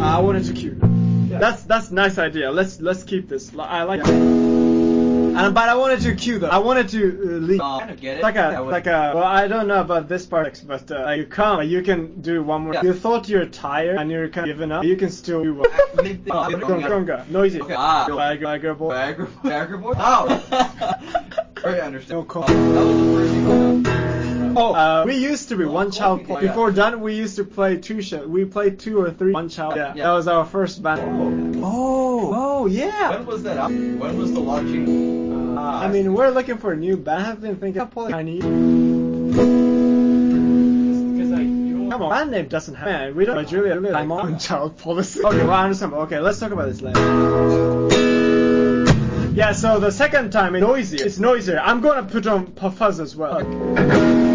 I wanted to cue. That's nice idea. Let's keep this. I like it. But I wanted to cue though. I wanted to leave. I kind of get it. Like a. Well, I don't know about this part, but you come. You can do one more. Yeah. You thought you're tired and you're kind of giving up. You can still do one. Gonga. Noisy. Okay. Bagger boy. Bagger boy? How? Very understandable. No call. That was the first thing. We used to be one child. Before done, we used to play two shows. We played 2 or 3 one child. Yeah. That was our first band. Oh, yeah. When was that? When was the launching? I mean, we're looking for a new band. I've been thinking of Chinese. Come on, band name doesn't have. Man, we don't. But Julia, I'm on child policy. Okay, well, I understand. Okay, let's talk about this later. Yeah, so the second time it's noisier. I'm gonna put on fuzz as well.